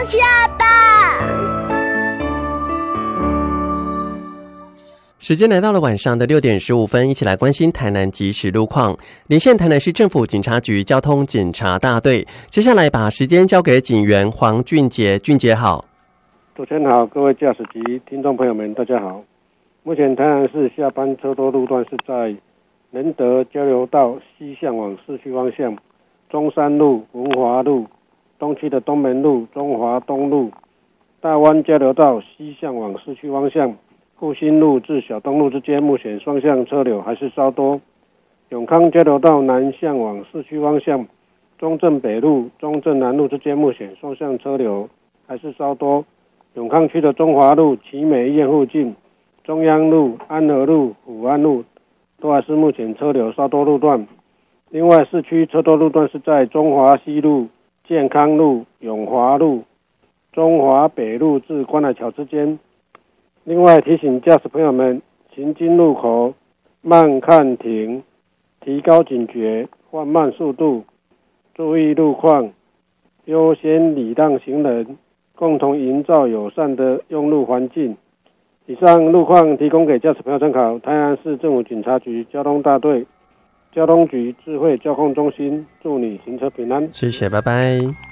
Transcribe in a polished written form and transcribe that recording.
下吧。 时间来到了晚上的6点15分，一起来关心台南即时路况。连线台南市政府警察局交通警察大队，接下来把时间交给警员黄俊杰。俊杰好。 主持人好，各位驾驶及听众朋友们，大家好。目前台南市下班车多路段是在仁德交流道西向往市区方向，中山路、文华路、东区的东门路、中华东路、大湾交流道西向往市区方向，复兴路至小东路之间，目前双向车流还是稍多。永康交流道南向往市区方向，中正北路、中正南路之间，目前双向车流还是稍多。永康区的中华路、奇美医院附近、中央路、安和路、虎安路都还是目前车流稍多路段。另外，市区车多路段是在中华西路、健康路、永华路、中华北路至关海桥之间。另外提醒驾驶朋友们，行经路口慢看停，提高警觉，放慢速度，注意路况，优先礼让行人，共同营造友善的用路环境。以上路况提供给驾驶朋友参考。台南市政府警察局交通大队、交通局智慧交通中心，祝你行车平安。 谢谢，拜拜。